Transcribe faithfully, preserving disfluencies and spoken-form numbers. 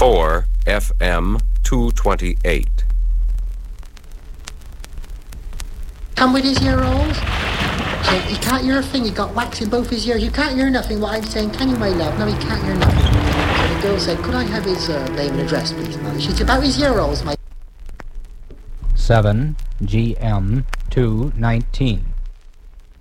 four F M two twenty-eight. Come with his ear rolls? So he can't hear a thing, he got wax in both his ears. You can't hear nothing what I'm saying, can you, my love? No, he can't hear nothing. So the girl said, could I have his uh, name and address, please, mother? She said, about his ear rolls, my... seven G M two nineteen.